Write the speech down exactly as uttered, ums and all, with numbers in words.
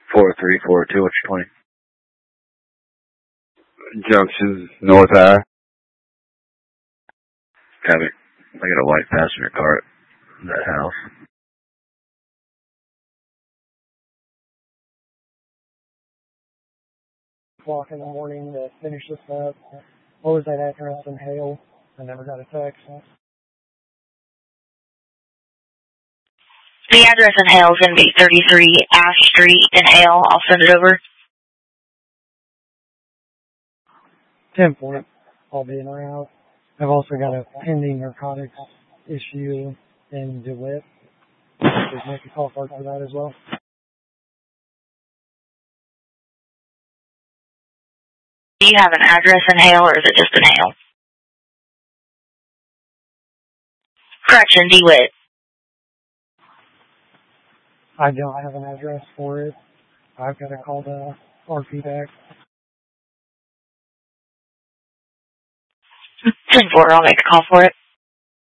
four three four two, what's your twenty? Junction, North High. Copy. I got a white passenger car at that house. O'clock in the morning to finish this up. What was that address in Hale? I never got a text. The address in Hale is going to be thirty-three Ash Street in Hale. I'll send it over. ten point. I'll be in around. I've also got a pending narcotics issue in DeWitt. Just make a call for that as well. Do you have an address in Hale, or is it just in Hale? Correction, DeWitt. I don't have an address for it. I've got to call the R P back. ten four, I'll make a call for it.